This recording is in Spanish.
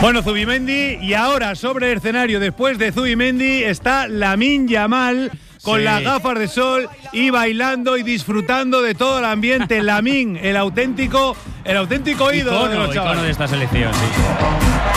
Bueno, Zubimendi, y ahora sobre el escenario, después de Zubimendi, está Lamine Yamal con las gafas de sol y bailando y disfrutando de todo el ambiente. Lamine, el auténtico ídolo de los chavales. Icono de esta selección, sí.